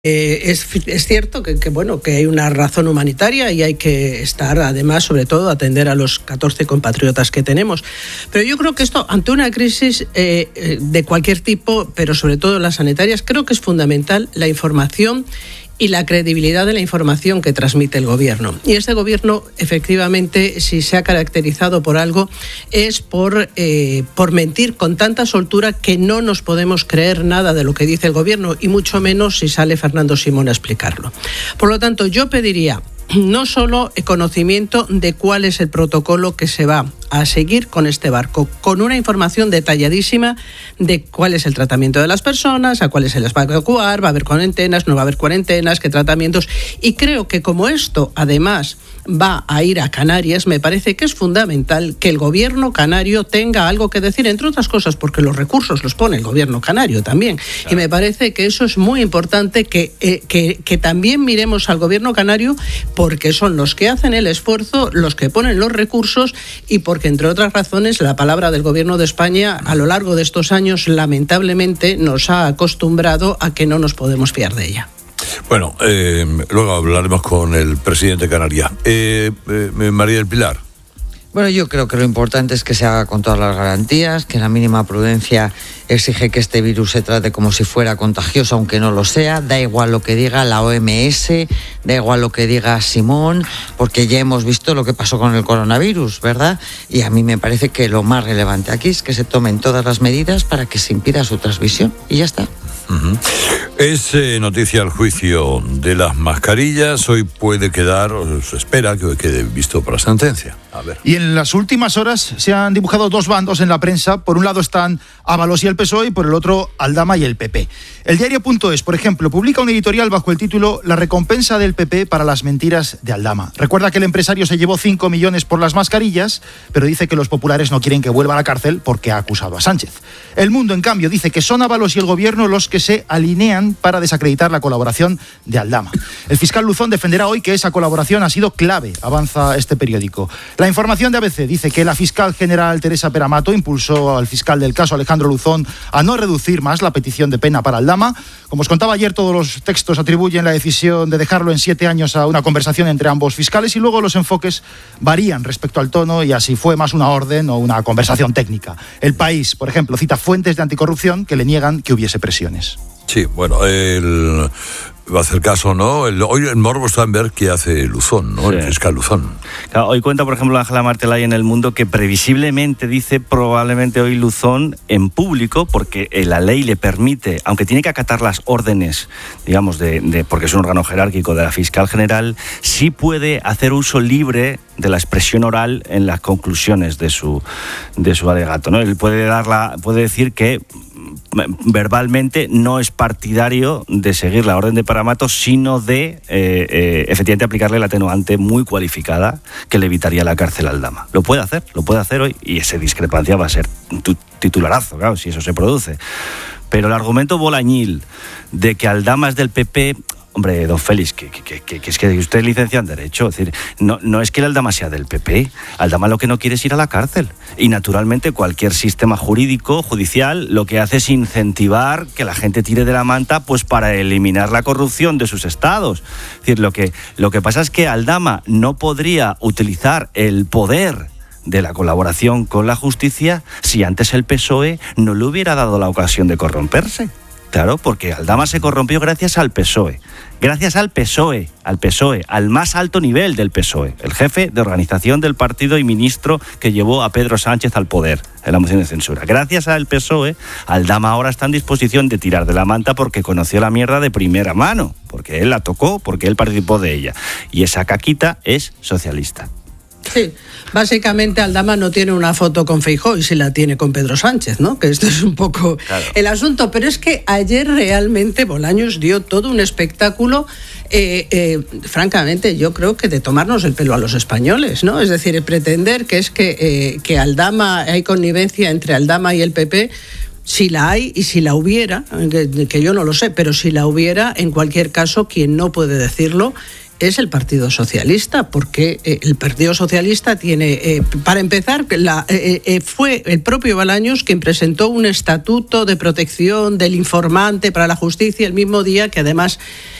Es cierto que hay una razón humanitaria y hay que estar, además, sobre todo, atender a los 14 compatriotas que tenemos. Pero yo creo que esto, ante una crisis de cualquier tipo, pero sobre todo las sanitarias, creo que es fundamental la información y la credibilidad de la información que transmite el gobierno. Y este gobierno, efectivamente, si se ha caracterizado por algo, es por mentir con tanta soltura que no nos podemos creer nada de lo que dice el gobierno, y mucho menos si sale Fernando Simón a explicarlo. Por lo tanto, yo pediría no solo el conocimiento de cuál es el protocolo que se va a seguir con este barco, con una información detalladísima de cuál es el tratamiento de las personas, a cuáles se les va a evacuar, va a haber cuarentenas, no va a haber cuarentenas, qué tratamientos. Y creo que como esto, además, va a ir a Canarias, me parece que es fundamental que el gobierno canario tenga algo que decir, entre otras cosas, porque los recursos los pone el gobierno canario también. Claro. Y me parece que eso es muy importante, que también miremos al gobierno canario, porque son los que hacen el esfuerzo, los que ponen los recursos, y porque, entre otras razones, la palabra del gobierno de España a lo largo de estos años, lamentablemente, nos ha acostumbrado a que no nos podemos fiar de ella. Bueno, luego hablaremos con el presidente de Canarias. María del Pilar. Bueno, yo creo que lo importante es que se haga con todas las garantías, que la mínima prudencia exige que este virus se trate como si fuera contagioso, aunque no lo sea. Da igual lo que diga la OMS, da igual lo que diga Simón, porque ya hemos visto lo que pasó con el coronavirus, ¿verdad? Y a mí me parece que lo más relevante aquí es que se tomen todas las medidas para que se impida su transmisión, y ya está. Uh-huh. Es noticia el juicio de las mascarillas. Hoy puede quedar, o se espera que quede visto por la sentencia. A ver. Y en las últimas horas se han dibujado dos bandos en la prensa. Por un lado están Ábalos y el PSOE, y por el otro Aldama y el PP. El diario.es, por ejemplo, publica un editorial bajo el título "La recompensa del PP para las mentiras de Aldama". Recuerda que el empresario se llevó 5 millones por las mascarillas, pero dice que los populares no quieren que vuelva a la cárcel porque ha acusado a Sánchez. El Mundo, en cambio, dice que son Ábalos y el gobierno los que se alinean para desacreditar la colaboración de Aldama. El fiscal Luzón defenderá hoy que esa colaboración ha sido clave, avanza este periódico. La información de ABC dice que la fiscal general Teresa Peramato impulsó al fiscal del caso, Alejandro Luzón, a no reducir más la petición de pena para Aldama. Como os contaba ayer, todos los textos atribuyen la decisión de dejarlo en 7 años a una conversación entre ambos fiscales, y luego los enfoques varían respecto al tono y a si fue más una orden o una conversación técnica. El País, por ejemplo, cita fuentes de anticorrupción que le niegan que hubiese presiones. Sí, bueno, va a hacer caso, ¿no? Hoy el morbo está en ver qué hace Luzón, ¿no? Sí. El fiscal Luzón. Claro, hoy cuenta, por ejemplo, Ángela Martelay en El Mundo que previsiblemente dice probablemente hoy Luzón en público, porque la ley le permite, aunque tiene que acatar las órdenes, digamos, porque es un órgano jerárquico de la fiscal general, sí puede hacer uso libre de la expresión oral en las conclusiones de su alegato, ¿no? Él puede decir que verbalmente no es partidario de seguir la orden de Peramato, sino de efectivamente aplicarle la atenuante muy cualificada que le evitaría la cárcel a Aldama. Lo puede hacer hoy, y esa discrepancia va a ser un titularazo, claro, si eso se produce. Pero el argumento bolañil de que Aldama es del PP... Hombre, don Félix, que es que usted es licenciado en Derecho. Es decir, no es que el Aldama sea del PP. Aldama lo que no quiere es ir a la cárcel. Y naturalmente cualquier sistema jurídico, judicial, lo que hace es incentivar que la gente tire de la manta, pues para eliminar la corrupción de sus estados. Es decir, lo que pasa es que Aldama no podría utilizar el poder de la colaboración con la justicia si antes el PSOE no le hubiera dado la ocasión de corromperse. Claro, porque Aldama se corrompió gracias al PSOE, al más alto nivel del PSOE, el jefe de organización del partido y ministro que llevó a Pedro Sánchez al poder en la moción de censura. Gracias al PSOE, Aldama ahora está en disposición de tirar de la manta porque conoció la mierda de primera mano, porque él la tocó, porque él participó de ella. Y esa caquita es socialista. Sí, básicamente Aldama no tiene una foto con Feijóo y sí la tiene con Pedro Sánchez, ¿no? Que esto es un poco el asunto. Pero es que ayer realmente Bolaños dio todo un espectáculo, francamente, yo creo que de tomarnos el pelo a los españoles, ¿no? Es decir, pretender que es que Aldama, hay connivencia entre Aldama y el PP. Si la hay y si la hubiera, que yo no lo sé, pero si la hubiera, en cualquier caso, quien no puede decirlo es el Partido Socialista, porque el Partido Socialista tiene, para empezar, fue el propio Bolaños quien presentó un estatuto de protección del informante para la justicia el mismo día que además